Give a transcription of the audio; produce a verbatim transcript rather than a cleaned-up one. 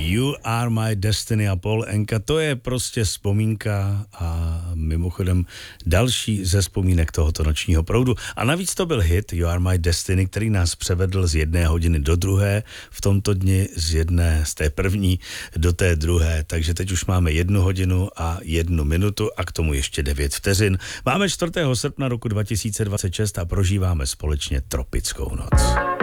You Are My Destiny a Paul Anka, to je prostě vzpomínka a mimochodem další ze vzpomínek tohoto nočního proudu. A navíc to byl hit You Are My Destiny, který nás převedl z jedné hodiny do druhé, v tomto dni z jedné, z té první do té druhé, takže teď už máme jednu hodinu a jednu minutu a k tomu ještě devět vteřin. Máme čtvrtého srpna roku dva tisíce dvacet šest a prožíváme společně tropickou noc.